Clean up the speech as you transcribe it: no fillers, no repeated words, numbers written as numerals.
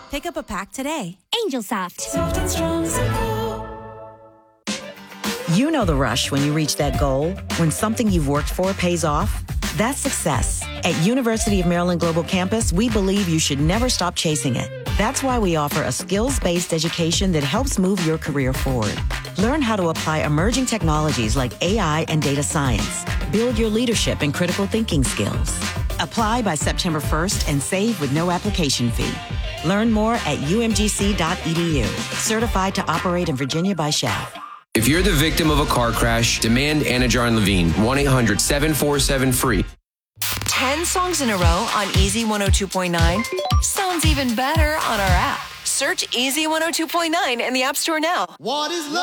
Pick up a pack today. Angel Soft. Soft and strong, simple. You know the rush when you reach that goal, when something you've worked for pays off. That's success. At University of Maryland Global Campus, we believe you should never stop chasing it. That's why we offer a skills-based education that helps move your career forward. Learn how to apply emerging technologies like AI and data science. Build your leadership and critical thinking skills. Apply by September 1st and save with no application fee. Learn more at umgc.edu. Certified to operate in Virginia by Shell. If you're the victim of a car crash, demand Anajar and Levine, 1-800-747-FREE. 10 songs in a row on Easy 102.9 sounds even better on our app. Search Easy 102.9 in the App Store now. What is love?